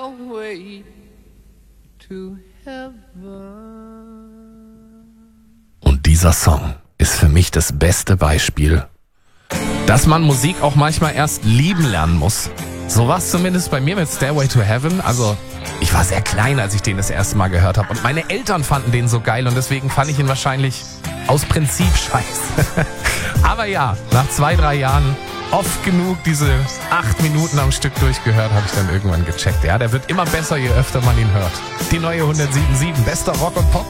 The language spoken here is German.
your way to heaven. Und dieser Song ist für mich das beste Beispiel, dass man Musik auch manchmal erst lieben lernen muss. So war es zumindest bei mir mit Stairway to Heaven. Also ich war sehr klein, als ich den das erste Mal gehört habe. Und meine Eltern fanden den so geil und deswegen fand ich ihn wahrscheinlich aus Prinzip scheiße. Aber ja, nach 2-3 Jahren oft genug diese 8 Minuten am Stück durchgehört, habe ich dann irgendwann gecheckt. Ja, der wird immer besser, je öfter man ihn hört. Die neue 107.7, bester Rock und Pop.